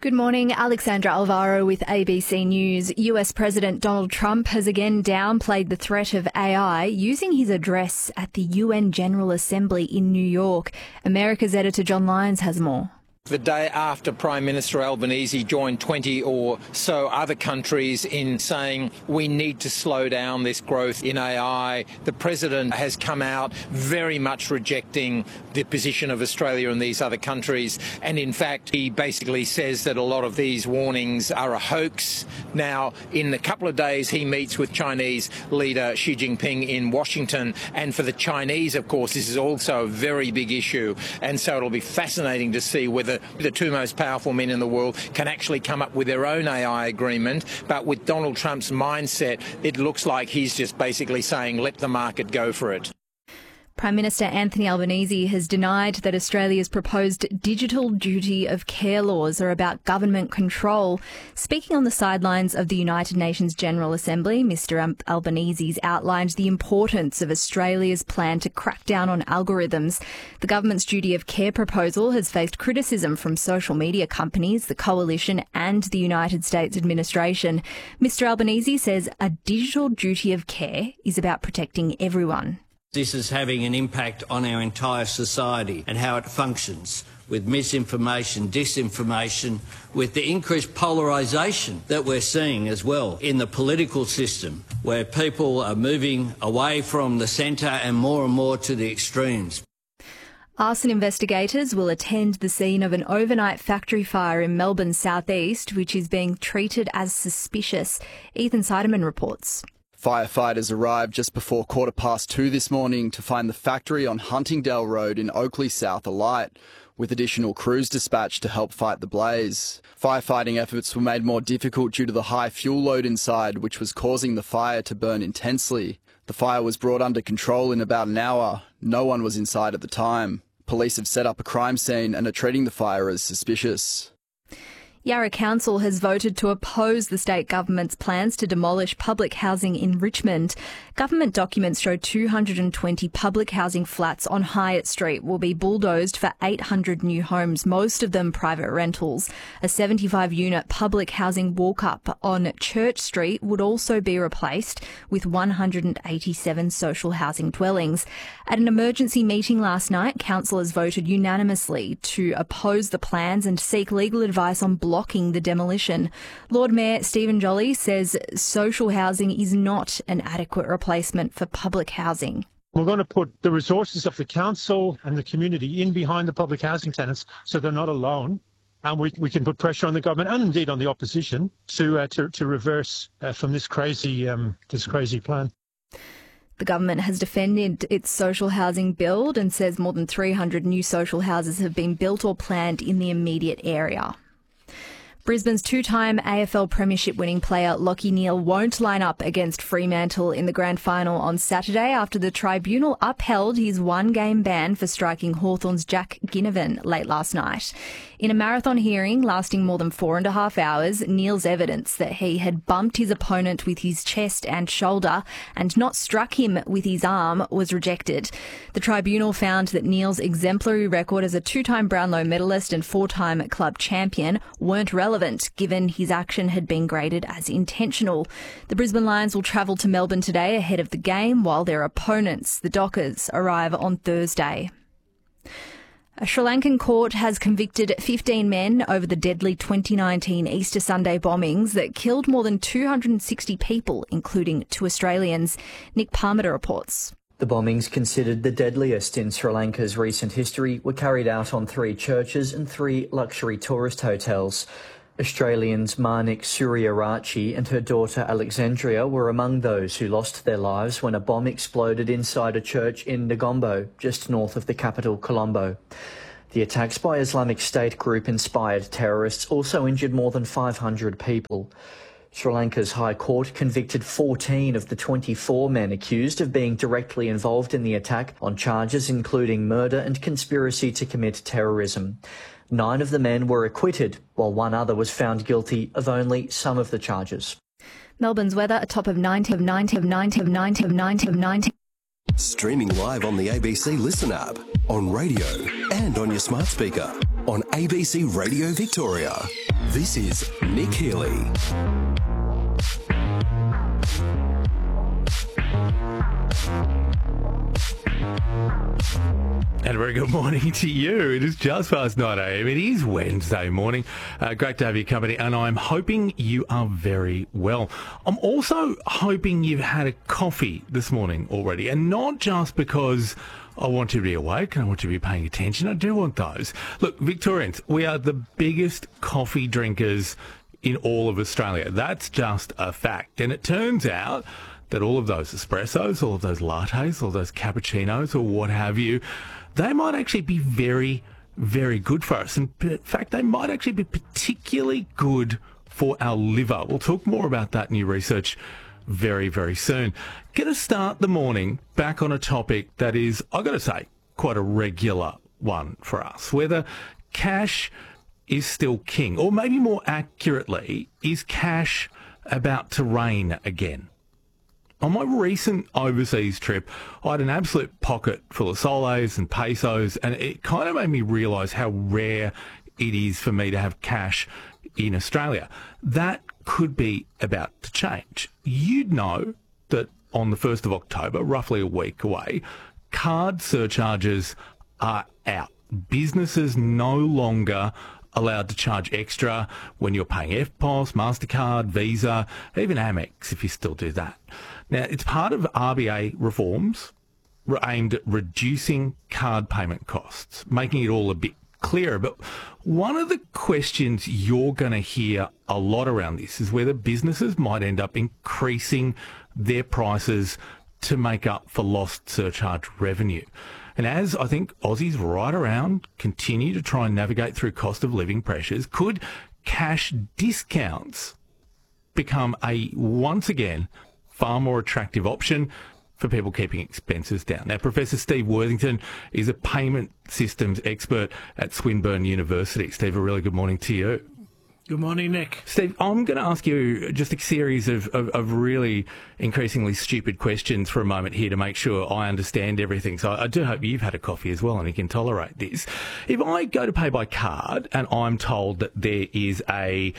Good morning, Alexandra Alvaro with ABC News. US President Donald Trump has again downplayed the threat of AI using his address at the UN General Assembly in New York. America's editor John Lyons has more. The day after Prime Minister Albanese joined 20 or so other countries in saying we need to slow down this growth in AI, the President has come out very much rejecting the position of Australia and these other countries. And in fact, he basically says that a lot of these warnings are a hoax. Now, in a couple of days, he meets with Chinese leader Xi Jinping in Washington. And for the Chinese, of course, this is also a very big issue. And so it'll be fascinating to see whether the two most powerful men in the world can actually come up with their own AI agreement. But with Donald Trump's mindset, it looks like he's just basically saying, let the market go for it. Prime Minister Anthony Albanese has denied that Australia's proposed digital duty of care laws are about government control. Speaking on the sidelines of the United Nations General Assembly, Mr Albanese outlined the importance of Australia's plan to crack down on algorithms. The government's duty of care proposal has faced criticism from social media companies, the Coalition and the United States administration. Mr Albanese says a digital duty of care is about protecting everyone. This is having an impact on our entire society and how it functions, with misinformation, disinformation, with the increased polarisation that we're seeing as well in the political system, where people are moving away from the centre and more to the extremes. Arson investigators will attend the scene of an overnight factory fire in Melbourne's southeast, which is being treated as suspicious. Ethan Seidemann reports. Firefighters arrived just before 2:15 this morning to find the factory on Huntingdale Road in Oakleigh South alight, with additional crews dispatched to help fight the blaze. Firefighting efforts were made more difficult due to the high fuel load inside, which was causing the fire to burn intensely. The fire was brought under control in about an hour. No one was inside at the time. Police have set up a crime scene and are treating the fire as suspicious. Yarra Council has voted to oppose the state government's plans to demolish public housing in Richmond. Government documents show 220 public housing flats on Hyatt Street will be bulldozed for 800 new homes, most of them private rentals. A 75-unit public housing walk-up on Church Street would also be replaced with 187 social housing dwellings. At an emergency meeting last night, councillors voted unanimously to oppose the plans and seek legal advice on blocking the demolition. Lord Mayor Stephen Jolly says social housing is not an adequate replacement for public housing. We're going to put the resources of the council and the community in behind the public housing tenants so they're not alone. And we can put pressure on the government and indeed on the opposition to reverse from this crazy plan. The government has defended its social housing build and says more than 300 new social houses have been built or planned in the immediate area. Brisbane's two-time AFL Premiership winning player Lachie Neale won't line up against Fremantle in the grand final on Saturday after the tribunal upheld his one-game ban for striking Hawthorn's Jack Ginnivan late last night. In a marathon hearing lasting more than 4.5 hours, Neale's evidence that he had bumped his opponent with his chest and shoulder and not struck him with his arm was rejected. The tribunal found that Neale's exemplary record as a two-time Brownlow medalist and four-time club champion weren't relevant, given his action had been graded as intentional. The Brisbane Lions will travel to Melbourne today ahead of the game, while their opponents, the Dockers, arrive on Thursday. A Sri Lankan court has convicted 15 men over the deadly 2019 Easter Sunday bombings that killed more than 260 people, including 2 Australians. Nick Parmiter reports. The bombings, considered the deadliest in Sri Lanka's recent history, were carried out on 3 churches and 3 luxury tourist hotels. Australians Manik Suryarachi and her daughter Alexandria were among those who lost their lives when a bomb exploded inside a church in Negombo, just north of the capital Colombo. The attacks by Islamic State group-inspired terrorists also injured more than 500 people. Sri Lanka's High Court convicted 14 of the 24 men accused of being directly involved in the attack on charges including murder and conspiracy to commit terrorism. 9 of the men were acquitted, while 1 other was found guilty of only some of the charges. Melbourne's weather, a top of 90. Streaming live on the ABC Listen app, on radio and on your smart speaker. on ABC Radio Victoria. This is Nick Healy. And a very good morning to you. It is just past 9 a.m. It is Wednesday morning. Great to have your company, and I'm hoping you are very well. I'm also hoping you've had a coffee this morning already, and not just because I want you to be awake and I want you to be paying attention. I do want those. Look, Victorians, we are the biggest coffee drinkers in all of Australia. That's just a fact. And it turns out that all of those espressos, all of those lattes, all those cappuccinos or what have you, they might actually be very, very good for us. And in fact, they might actually be particularly good for our liver. We'll talk more about that new research very, very soon. Going to start the morning back on a topic that is, I've got to say, quite a regular one for us. Whether cash is still king, or maybe more accurately, is cash about to reign again? On my recent overseas trip, I had an absolute pocket full of soles and pesos, and it kind of made me realise how rare it is for me to have cash in Australia. That could be about to change. You'd know that on the 1st of October, roughly a week away, card surcharges are out. Businesses no longer allowed to charge extra when you're paying EFTPOS, MasterCard, Visa, even Amex if you still do that. Now, it's part of RBA reforms aimed at reducing card payment costs, making it all a bit clearer. But one of the questions you're going to hear a lot around this is whether businesses might end up increasing their prices to make up for lost surcharge revenue. And as I think Aussies right around continue to try and navigate through cost of living pressures, could cash discounts become once again, far more attractive option for people keeping expenses down? Now, Professor Steve Worthington is a payment systems expert at Swinburne University. Steve, a really good morning to you. Good morning, Nick. Steve, I'm going to ask you just a series of really increasingly stupid questions for a moment here to make sure I understand everything. So I do hope you've had a coffee as well and you can tolerate this. If I go to pay by card and I'm told that there is a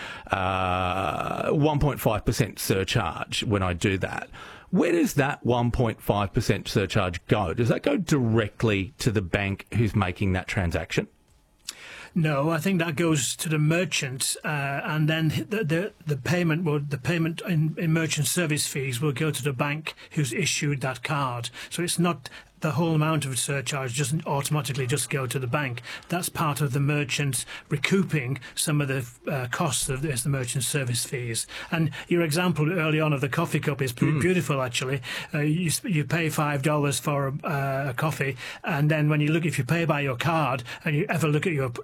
1.5% surcharge when I do that, where does that 1.5% surcharge go? Does that go directly to the bank who's making that transaction? No, I think that goes to the merchant, and then the payment in merchant service fees will go to the bank who's issued that card. So it's not the whole amount of surcharge doesn't automatically just go to the bank. That's part of the merchant recouping some of the costs of the merchant service fees. And your example early on of the coffee cup is beautiful, actually. You pay $5 for a coffee, and then when if you pay by your card and you ever look at your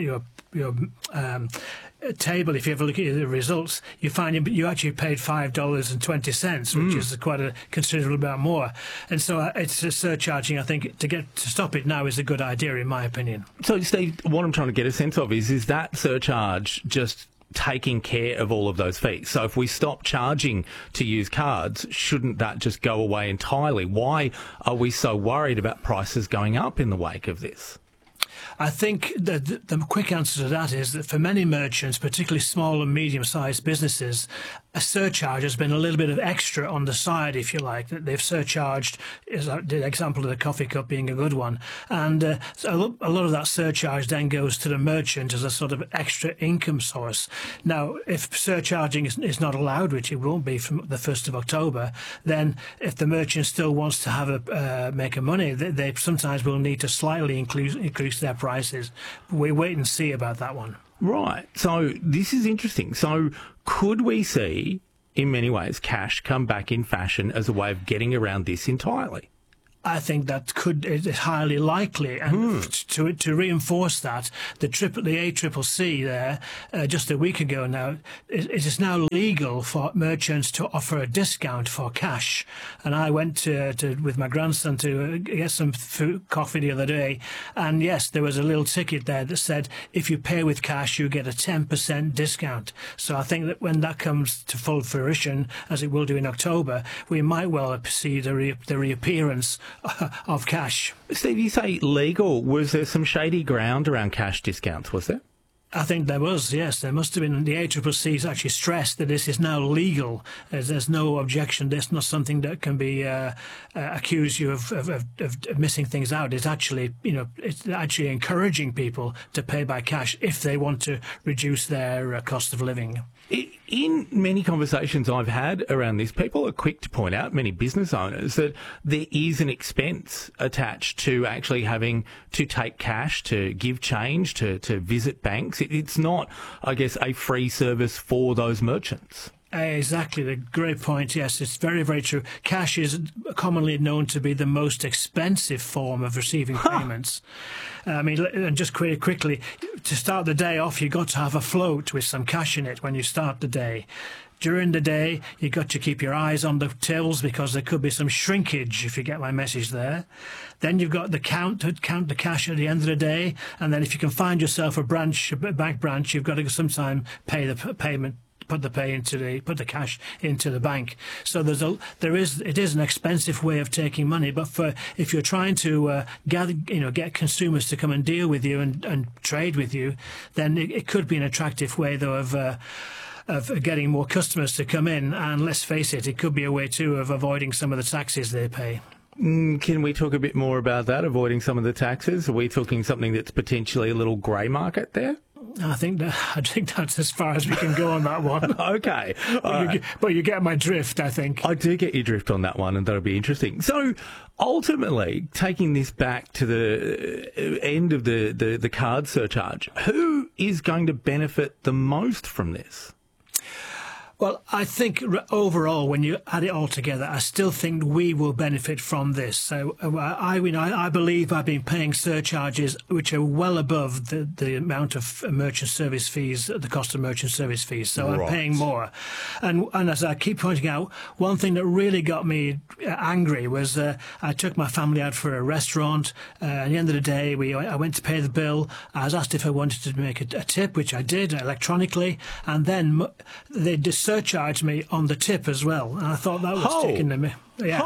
table, if you ever look at the results, you find you actually paid $5.20, which is quite a considerable amount more. And so it's a surcharging, I think, to stop it now is a good idea, in my opinion. So, Steve, what I'm trying to get a sense of is that surcharge just taking care of all of those fees? So if we stop charging to use cards, shouldn't that just go away entirely? Why are we so worried about prices going up in the wake of this? I think that the quick answer to that is that for many merchants, particularly small and medium-sized businesses, a surcharge has been a little bit of extra on the side, if you like, that they've surcharged, is the example of the coffee cup being a good one. And so a lot of that surcharge then goes to the merchant as a sort of extra income source. Now, if surcharging is not allowed, which it won't be from the 1st of October, then if the merchant still wants to have make a money, they sometimes will need to slightly increase their prices. We wait and see about that one. Right. So this is interesting. So could we see, in many ways, cash come back in fashion as a way of getting around this entirely? I think that is highly likely, and to reinforce that, the ACCC there just a week ago now, it is now legal for merchants to offer a discount for cash. And I went with my grandson to get some coffee the other day, and yes, there was a little ticket there that said if you pay with cash, you get a 10% discount. So I think that when that comes to full fruition, as it will do in October, we might well see the reappearance of cash. Steve, you say legal. Was there some shady ground around cash discounts, was there? I think there was, yes. There must have been. The ACCC actually stressed that this is now legal. There's no objection. There's not something that can be accuse you of missing things out. It's actually, it's actually encouraging people to pay by cash if they want to reduce their cost of living. In many conversations I've had around this, people are quick to point out, many business owners, that there is an expense attached to actually having to take cash, to give change, to visit banks. It's not, I guess, a free service for those merchants. Exactly, the great point. Yes, it's very, very true. Cash is commonly known to be the most expensive form of receiving payments. I mean, and just quickly, to start the day off, you've got to have a float with some cash in it when you start the day. During the day, you've got to keep your eyes on the tills because there could be some shrinkage, if you get my message there. Then you've got to count the cash at the end of the day. And then if you can find yourself a bank branch, you've got to sometime pay the payment. Put the cash into the bank. So it is an expensive way of taking money. But if you're trying to get consumers to come and deal with you and trade with you, then it could be an attractive way though of getting more customers to come in. And let's face it could be a way too of avoiding some of the taxes they pay. Can we talk a bit more about that, avoiding some of the taxes? Are we talking something that's potentially a little grey market there? I think that's as far as we can go on that one. Okay. But you get my drift, I think. I do get your drift on that one, and that'll be interesting. So, ultimately, taking this back to the end of the card surcharge, who is going to benefit the most from this? Well, I think overall, when you add it all together, I still think we will benefit from this. So I believe I've been paying surcharges which are well above the amount of merchant service fees, the cost of merchant service fees. So I'm paying more. And as I keep pointing out, one thing that really got me angry was I took my family out for a restaurant. At the end of the day, I went to pay the bill. I was asked if I wanted to make a tip, which I did electronically. And then they surcharged me on the tip as well, and I thought that was sticking to me. Yeah.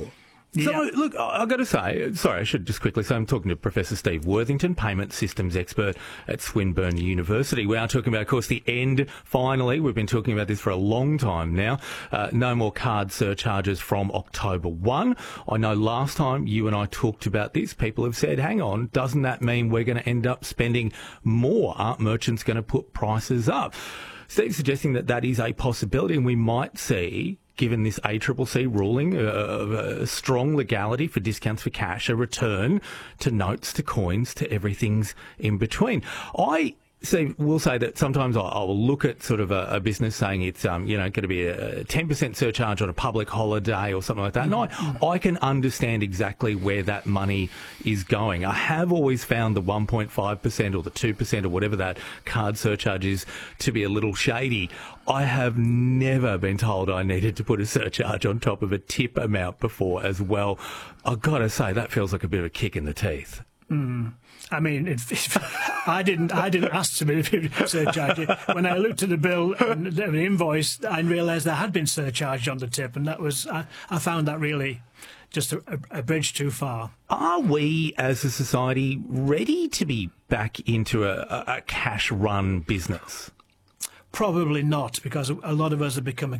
So, look, I've got to say, sorry, I should just quickly say I'm talking to Professor Steve Worthington, payment systems expert at Swinburne University. We are talking about, of course, the end, finally. We've been talking about this for a long time now. No more card surcharges from October 1. I know last time you and I talked about this, people have said, hang on, doesn't that mean we're going to end up spending more? Aren't merchants going to put prices up? Steve's suggesting that is a possibility, and we might see, given this ACCC ruling of a strong legality for discounts for cash, a return to notes, to coins, to everything's in between. I will say that sometimes I'll look at sort of a business saying it's going to be a 10% surcharge on a public holiday or something like that, and I can understand exactly where that money is going. I have always found the 1.5% or the 2% or whatever that card surcharge is to be a little shady. I have never been told I needed to put a surcharge on top of a tip amount before as well. I've got to say that feels like a bit of a kick in the teeth. I mean, I didn't ask to be surcharged. When I looked at the bill and the invoice, I realised there had been surcharged on the tip, and that was I found that really just a bridge too far. Are we, as a society, ready to be back into a cash-run business? Probably not, because a lot of us have become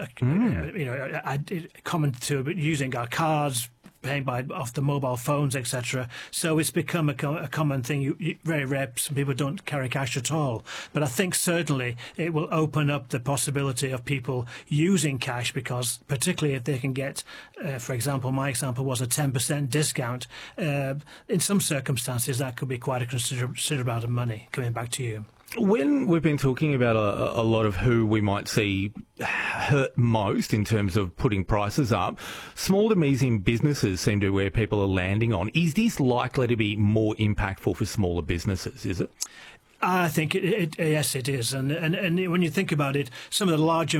common to using our cards, paying off the mobile phones, etc. So it's become a common thing. Very rare, some people don't carry cash at all. But I think certainly it will open up the possibility of people using cash, because particularly if they can get, for example, my example was a 10% discount. In some circumstances, that could be quite a considerable amount of money coming back to you. When we've been talking about a lot of who we might see hurt most in terms of putting prices up, small to medium businesses seem to be where people are landing on. Is this likely to be more impactful for smaller businesses, is it? I think yes, it is. And when you think about it, some of the larger